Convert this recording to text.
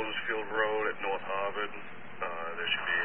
Jonesfield Road at North Harvard. There should be